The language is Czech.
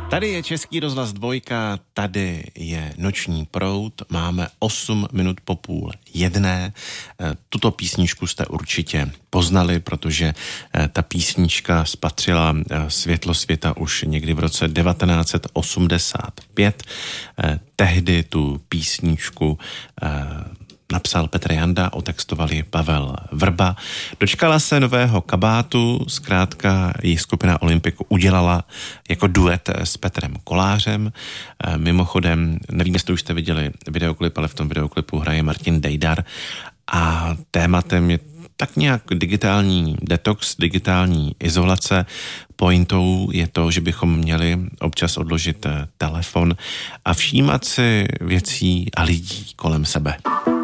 Tady je Český rozhlas 2, tady je Noční proud, máme 8 minut po 12:30. Tuto písničku jste určitě poznali, protože ta písnička spatřila světlo světa už někdy v roce 1985. Tehdy tu písničku napsal Petr Janda, otextovali Pavel Vrba. Dočkala se nového kabátu, zkrátka její skupina Olympiku udělala jako duet s Petrem Kolářem. Mimochodem, nevím, jestli už jste viděli videoklip, ale v tom videoklipu hraje Martin Dejdar a tématem je tak nějak digitální detox, digitální izolace. Pointou je to, že bychom měli občas odložit telefon a všímat si věcí a lidí kolem sebe.